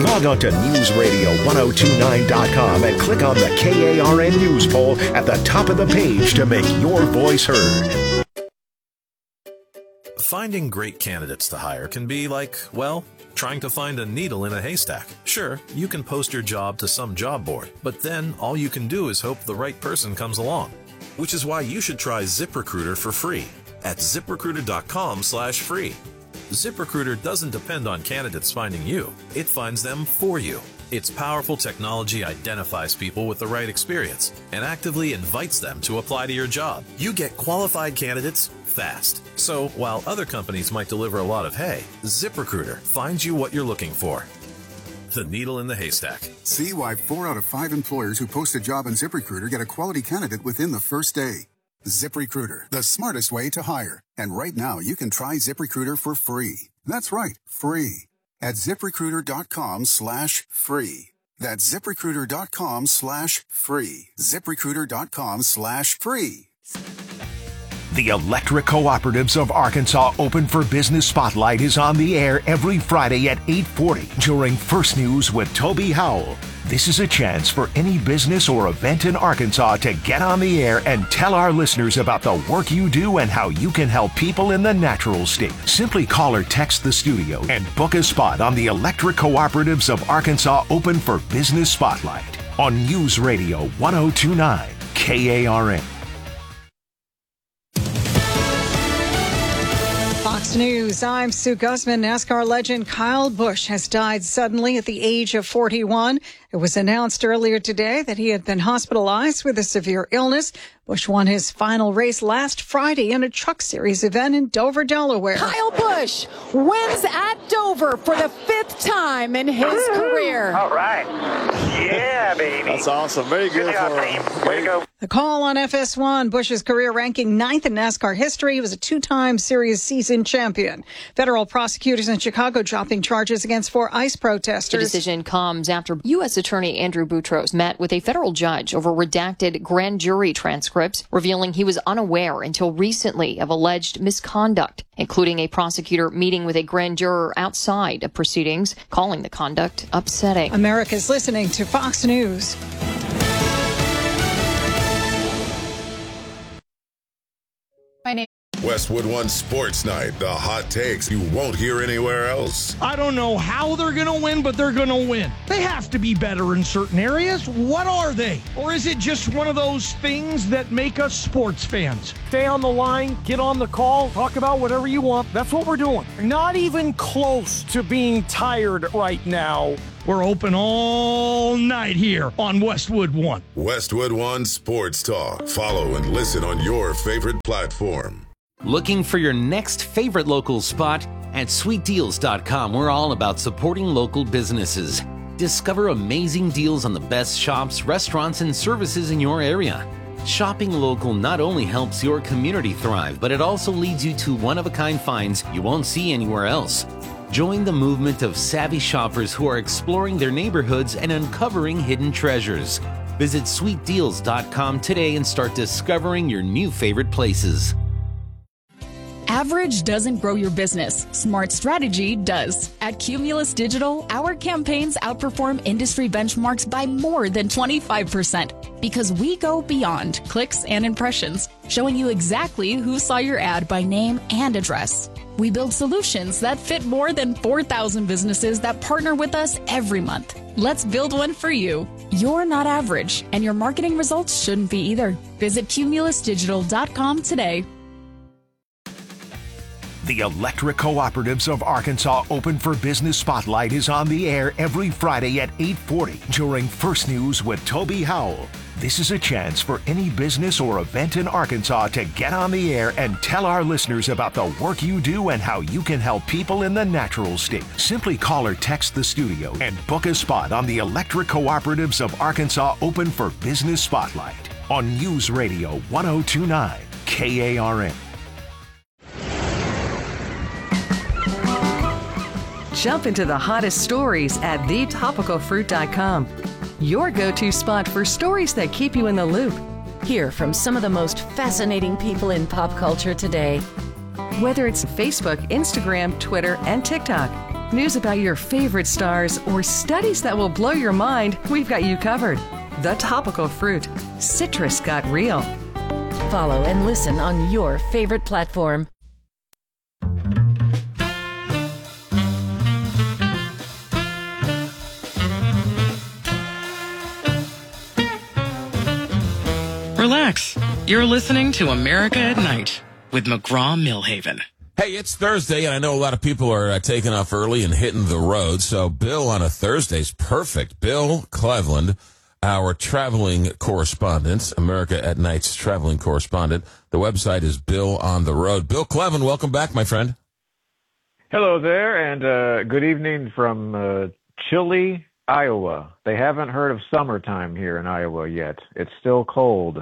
Log on to newsradio1029.com and click on the KARN News poll at the top of the page to make your voice heard. Finding great candidates to hire can be like, well, trying to find a needle in a haystack. Sure, you can post your job to some job board, but then all you can do is hope the right person comes along. Which is why you should try ZipRecruiter for free at ZipRecruiter.com/free. ZipRecruiter doesn't depend on candidates finding you. It finds them for you. Its powerful technology identifies people with the right experience and actively invites them to apply to your job. You get qualified candidates fast. So while other companies might deliver a lot of hay, ZipRecruiter finds you what you're looking for. The needle in the haystack. See why 4 out of 5 employers who post a job on ZipRecruiter get a quality candidate within the first day. ZipRecruiter, the smartest way to hire. And right now, you can try ZipRecruiter for free. That's right, free. At ZipRecruiter.com/free. That's ZipRecruiter.com/free. ZipRecruiter.com/free. The Electric Cooperatives of Arkansas Open for Business Spotlight is on the air every Friday at 8:40 during First News with Toby Howell. This is a chance for any business or event in Arkansas to get on the air and tell our listeners about the work you do and how you can help people in the natural state. Simply call or text the studio and book a spot on the Electric Cooperatives of Arkansas Open for Business Spotlight on News Radio 1029 KARN. Fox News, I'm Sue Guzman. NASCAR legend Kyle Busch has died suddenly at the age of 41. It was announced earlier today that he had been hospitalized with a severe illness. Busch won his final race last Friday in a Truck Series event in Dover, Delaware. Kyle Busch wins at Dover for the 5th time in his career. All right. Yeah, baby. That's awesome. Very good. Good job, team. Way to go. The call on FS1, Busch's career ranking 9th in NASCAR history. He was a 2-time series season champion. Federal prosecutors in Chicago dropping charges against 4 ICE protesters. The decision comes after U.S. Attorney Andrew Boutros met with a federal judge over redacted grand jury transcripts, revealing he was unaware until recently of alleged misconduct, including a prosecutor meeting with a grand juror outside of proceedings, calling the conduct upsetting. America's listening to Fox News. My name. Westwood One Sports Night, the hot takes you won't hear anywhere else. I don't know how they're going to win, but they're going to win. They have to be better in certain areas. What are they? Or is it just one of those things that make us sports fans? Stay on the line, get on the call, talk about whatever you want. That's what we're doing. Not even close to being tired right now. We're open all night here on Westwood One. Westwood One Sports Talk. Follow and listen on your favorite platform. Looking for your next favorite local spot? At sweetdeals.com, we're all about supporting local businesses. Discover amazing deals on the best shops, restaurants, and services in your area. Shopping local not only helps your community thrive, but it also leads you to one-of-a-kind finds you won't see anywhere else. Join the movement of savvy shoppers who are exploring their neighborhoods and uncovering hidden treasures. Visit sweetdeals.com today and start discovering your new favorite places. Average doesn't grow your business. Smart strategy does. At Cumulus Digital, our campaigns outperform industry benchmarks by more than 25% because we go beyond clicks and impressions, showing you exactly who saw your ad by name and address. We build solutions that fit more than 4,000 businesses that partner with us every month. Let's build one for you. You're not average, and your marketing results shouldn't be either. Visit cumulusdigital.com today. The Electric Cooperatives of Arkansas Open for Business Spotlight is on the air every Friday at 8:40 during First News with Toby Howell. This is a chance for any business or event in Arkansas to get on the air and tell our listeners about the work you do and how you can help people in the natural state. Simply call or text the studio and book a spot on the Electric Cooperatives of Arkansas Open for Business Spotlight on News Radio 1029 KARN. Jump into the hottest stories at thetopicalfruit.com. Your go-to spot for stories that keep you in the loop. Hear from some of the most fascinating people in pop culture today. Whether it's Facebook, Instagram, Twitter, and TikTok, news about your favorite stars, or studies that will blow your mind, we've got you covered. The Topical Fruit. Citrus got real. Follow and listen on your favorite platform. Relax. You're listening to America at Night with McGraw-Milhaven. Hey, it's Thursday, and I know a lot of people are taking off early and hitting the road, so Bill on a Thursday is perfect. Bill Cleveland, our traveling correspondent, America at Night's traveling correspondent. The website is Bill on the Road. Bill Cleveland, welcome back, my friend. Hello there, and good evening from chilly Iowa. They haven't heard of summertime here in Iowa yet. It's still cold.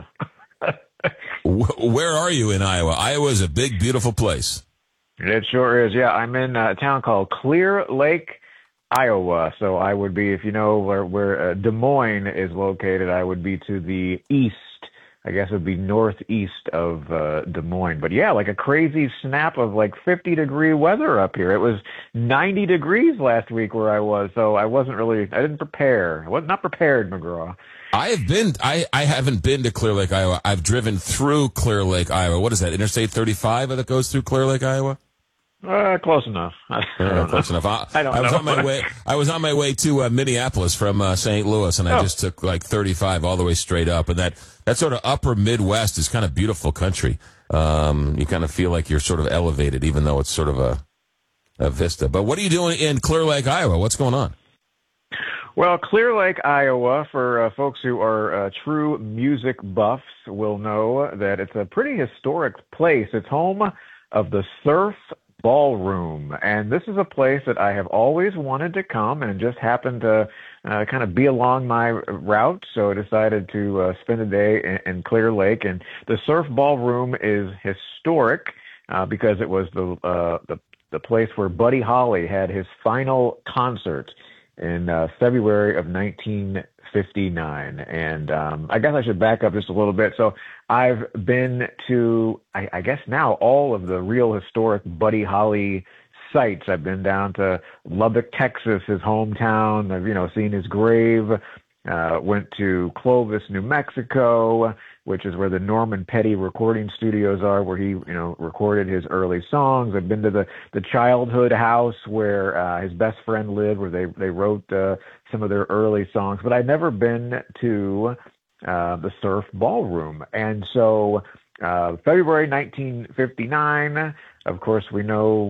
Where are you in Iowa? Iowa is a big, beautiful place. It sure is, yeah. I'm in a town called Clear Lake, Iowa. So I would be, if you know where Des Moines is located, I would be to the east. I guess it would be northeast of Des Moines. But yeah, like a crazy snap of like 50-degree weather up here. It was 90 degrees last week where I was, so I didn't prepare. I was not prepared, McGraw. I haven't been to Clear Lake, Iowa. I've driven through Clear Lake, Iowa. What is that, Interstate 35 that goes through Clear Lake, Iowa? Close enough. Close enough. I was on my way to Minneapolis from St. Louis, and I just took like 35 all the way straight up. And that sort of upper Midwest is kind of beautiful country. You kind of feel like you're sort of elevated, even though it's sort of a vista. But what are you doing in Clear Lake, Iowa? What's going on? Well, Clear Lake, Iowa, for folks who are true music buffs, will know that it's a pretty historic place. It's home of the Surf Ballroom, and this is a place that I have always wanted to come, and just happened to kind of be along my route, so I decided to spend a day in Clear Lake. And the Surf Ballroom is historic because it was the place where Buddy Holly had his final concert in February of 1959. And I guess I should back up just a little bit. So I've been to, I guess now, all of the real historic Buddy Holly sites. I've been down to Lubbock, Texas, his hometown. I've, seen his grave. Went to Clovis, New Mexico, which is where the Norman Petty recording studios are, where he, recorded his early songs. I've been to the childhood house where his best friend lived, where they wrote some of their early songs. But I'd never been to the Surf Ballroom. And so February 1959, of course, we know,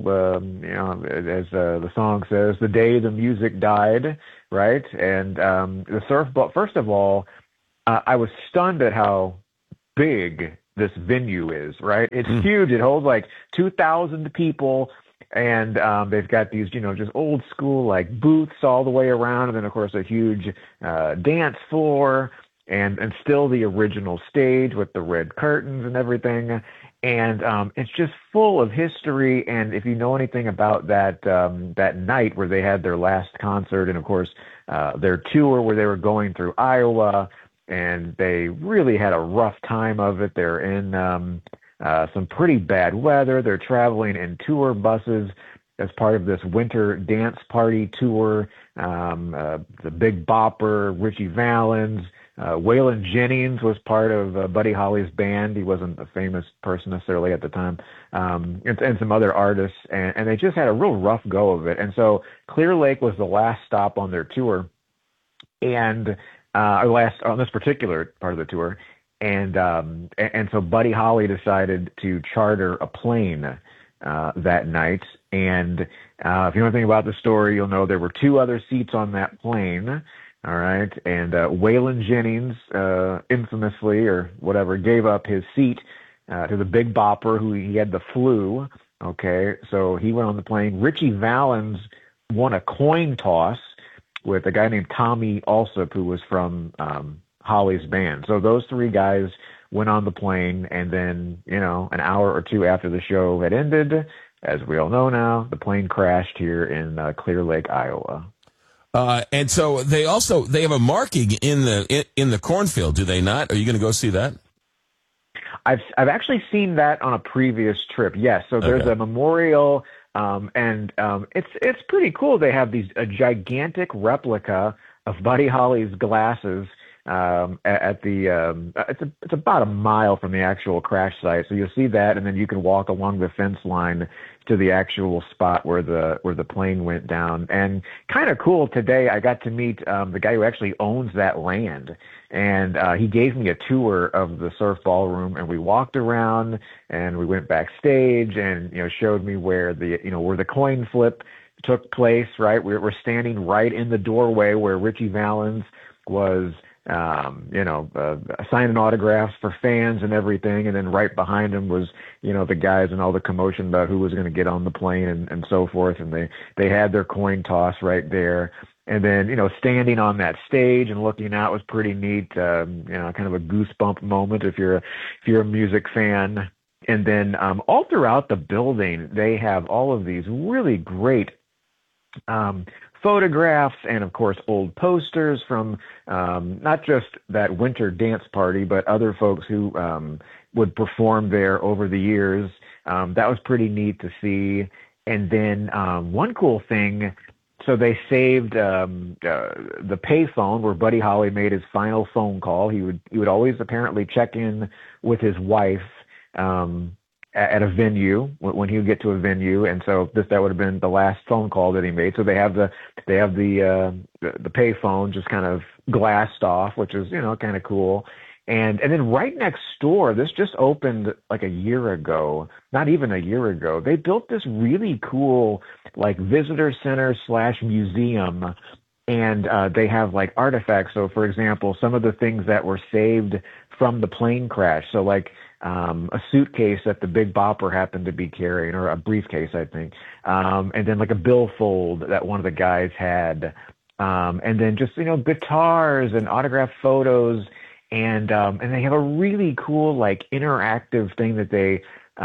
as the song says, the day the music died, right? And the Surf Ball, first of all, I was stunned at how big this venue is, right? It's huge. It holds like 2,000 people, and they've got these, just old school like booths all the way around, and then of course a huge dance floor, and still the original stage with the red curtains and everything. And it's just full of history. And if you know anything about that night where they had their last concert, and of course their tour where they were going through Iowa, and they really had a rough time of it. They're in some pretty bad weather. They're traveling in tour buses as part of this winter dance party tour. The Big Bopper, Richie Valens, Waylon Jennings was part of Buddy Holly's band. He wasn't a famous person necessarily at the time, and some other artists, and they just had a real rough go of it. And so Clear Lake was the last stop on their tour, and last on this particular part of the tour, and so Buddy Holly decided to charter a plane that night. And if you know anything about the story, you'll know there were two other seats on that plane. All right. And Waylon Jennings, infamously or whatever, gave up his seat to the Big Bopper, who he had the flu. Okay. So he went on the plane. Richie Valens won a coin toss with a guy named Tommy Alsop, who was from Holly's band. So those three guys went on the plane, and then, an hour or two after the show had ended, as we all know now, the plane crashed here in Clear Lake, Iowa. And so they have a marking in the cornfield, do they not? Are you going to go see that? I've actually seen that on a previous trip. Yes. So there's a memorial It's pretty cool. They have a gigantic replica of Buddy Holly's glasses at the it's about a mile from the actual crash site. So you'll see that, and then you can walk along the fence line to the actual spot where the plane went down. And kind of cool, today I got to meet the guy who actually owns that land, and he gave me a tour of the surf ballroom, and we walked around and we went backstage, and showed me where the coin flip took place. Right, we're standing right in the doorway where Richie Valens was signing autographs for fans and everything. And then right behind him was, the guys and all the commotion about who was going to get on the plane and so forth. And they had their coin toss right there. And then, standing on that stage and looking out was pretty neat. Kind of a goosebump moment if you're a music fan. And then, all throughout the building, they have all of these really great, photographs and, of course, old posters from not just that winter dance party, but other folks who would perform there over the years. That was pretty neat to see. And then one cool thing, so they saved the payphone where Buddy Holly made his final phone call. He would always apparently check in with his wife at a venue when he would get to a venue, and so that would have been the last phone call that he made. So they have the payphone just kind of glassed off, which is kind of cool. And then right next door, this just opened like a year ago, not even a year ago. They built this really cool like visitor center / museum. And they have like artifacts. So, for example, some of the things that were saved from the plane crash. So, like a suitcase that the Big Bopper happened to be carrying, or a briefcase, I think. And then like a billfold that one of the guys had. And then just guitars and autographed photos. And they have a really cool like interactive thing that they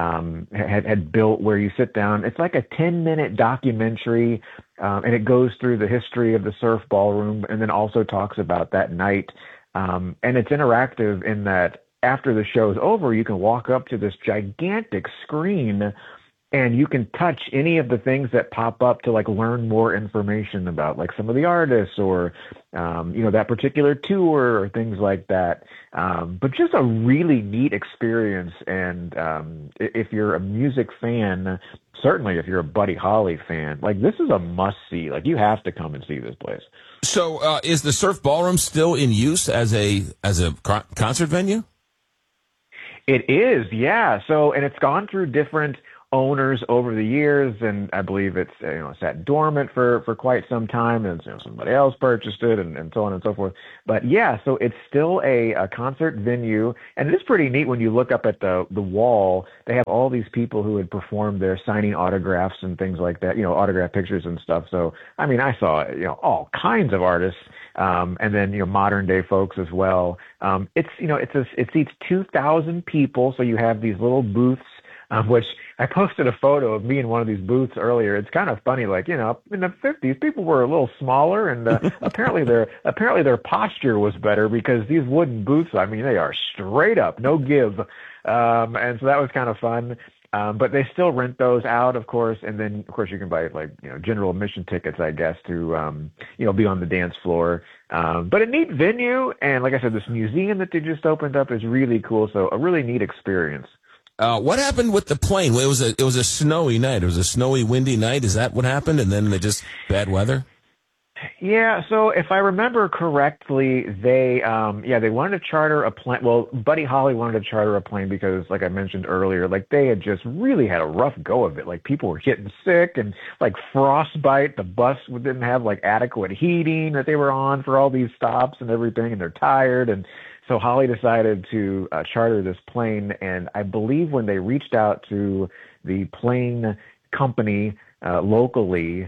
had built where you sit down. It's like a 10-minute documentary, and it goes through the history of the surf ballroom and then also talks about that night. And it's interactive in that after the show's over, you can walk up to this gigantic screen and you can touch any of the things that pop up to like learn more information about like some of the artists or, that particular tour or things like that. But just a really neat experience. And if you're a music fan, certainly if you're a Buddy Holly fan, like this is a must see. Like you have to come and see this place. So is the Surf Ballroom still in use as a concert venue? It is, yeah. So, and it's gone through different owners over the years, and I believe it's sat dormant for quite some time, and somebody else purchased it, and so on and so forth. But yeah, so it's still a concert venue, and it is pretty neat when you look up at the wall. They have all these people who had performed there, signing autographs and things like that, autograph pictures and stuff. So I mean, I saw all kinds of artists, and then modern day folks as well. It seats 2,000 people, so you have these little booths. Which I posted a photo of me in one of these booths earlier. It's kind of funny, like, in the 50s, people were a little smaller, and apparently their posture was better because these wooden booths, I mean, they are straight up, no give. And so that was kind of fun. But they still rent those out, of course. And then, of course, you can buy like, general admission tickets, I guess, to, be on the dance floor. But a neat venue. And like I said, this museum that they just opened up is really cool. So a really neat experience. What happened with the plane? It was a snowy night. It was a snowy, windy night. Is that what happened? And then just bad weather? Yeah. So if I remember correctly, they wanted to charter a plane. Well, Buddy Holly wanted to charter a plane because, like I mentioned earlier, like they had just really had a rough go of it. Like people were getting sick and like frostbite. The bus didn't have like adequate heating that they were on for all these stops and everything, and they're tired. And so Holly decided to charter this plane, and I believe when they reached out to the plane company locally,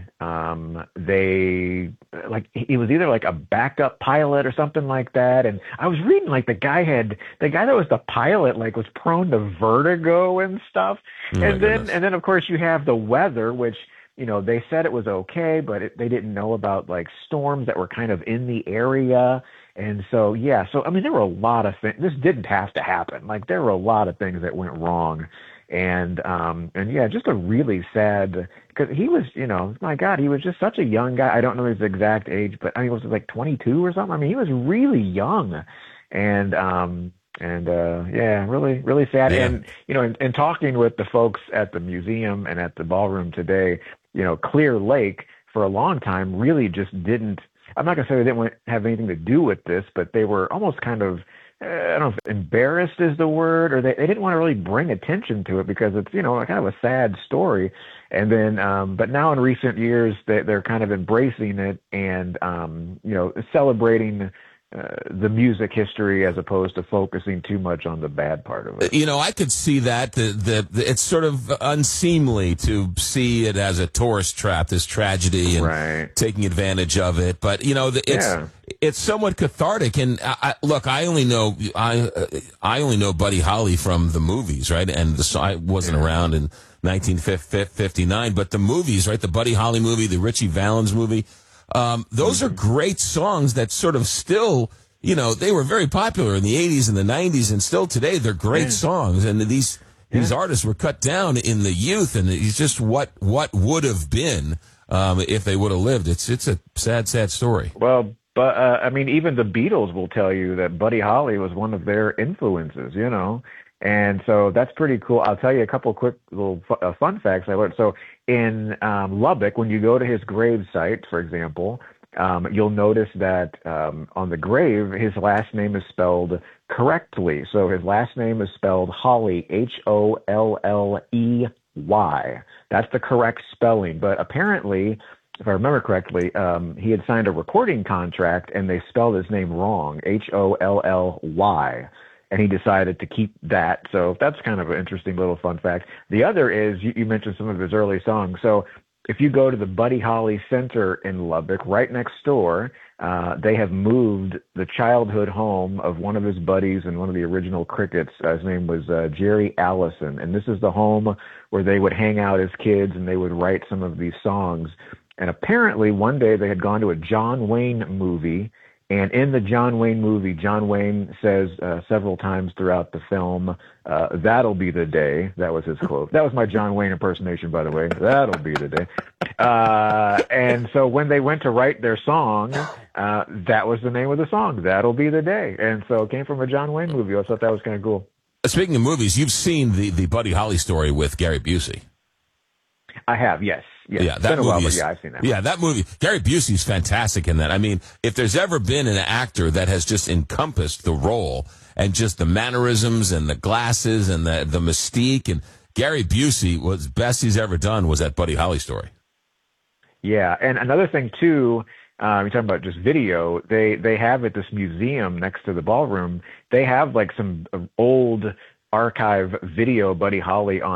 it was either like a backup pilot or something like that. And I was reading like the guy that was the pilot like was prone to vertigo and stuff. And then of course you have the weather, which they said it was okay, but they didn't know about like storms that were kind of in the area. And so, yeah, I mean, there were a lot of things. This didn't have to happen. Like, there were a lot of things that went wrong. And yeah, just a really sad, because he was, my God, he was just such a young guy. I don't know his exact age, but I mean, was it like 22 or something? I mean, he was really young, and yeah, really, really sad. Yeah. And, in talking with the folks at the museum and at the ballroom today, Clear Lake for a long time really just didn't, I'm not going to say they didn't have anything to do with this, but they were almost kind of, I don't know if embarrassed is the word, or they didn't want to really bring attention to it because it's, kind of a sad story. And then, but now in recent years, they're kind of embracing it and, celebrating the music history as opposed to focusing too much on the bad part of it. I could see that. It's sort of unseemly to see it as a tourist trap, this tragedy, and taking advantage of it. But it's somewhat cathartic. And I only know Buddy Holly from the movies, right? And I wasn't around in 1959, but the movies, right? The Buddy Holly movie, the Richie Valens movie. Those are great songs that sort of still, they were very popular in the 80s and the 90s, and still today they're great songs. And these artists were cut down in the youth, and it's just what would have been if they would have lived. It's a sad, sad story. Well, but I mean, even the Beatles will tell you that Buddy Holly was one of their influences, And so that's pretty cool. I'll tell you a couple quick little fun facts I learned. So in Lubbock, when you go to his grave site, for example, you'll notice that on the grave, his last name is spelled correctly. So his last name is spelled Holley, Holley. That's the correct spelling. But apparently, if I remember correctly, he had signed a recording contract and they spelled his name wrong, Holly. And he decided to keep that. So that's kind of an interesting little fun fact. The other is, you mentioned some of his early songs. So if you go to the Buddy Holly Center in Lubbock, right next door, they have moved the childhood home of one of his buddies and one of the original Crickets. His name was Jerry Allison. And this is the home where they would hang out as kids and they would write some of these songs. And apparently one day they had gone to a John Wayne movie. And in the John Wayne movie, John Wayne says several times throughout the film, "That'll be the day." That was his quote. That was my John Wayne impersonation, by the way. That'll be the day. And so when they went to write their song, that was the name of the song, "That'll Be the Day." And so it came from a John Wayne movie. I thought that was kind of cool. Speaking of movies, you've seen the Buddy Holly story with Gary Busey. I have, yes. Yeah, that movie. I've seen that. Yeah, that movie. Gary Busey's fantastic in that. I mean, if there's ever been an actor that has just encompassed the role and just the mannerisms and the glasses and the mystique, and Gary Busey was best he's ever done was that Buddy Holly story. Yeah, and another thing too, you're talking about just video. They have at this museum next to the ballroom. They have like some old archive video Buddy Holly on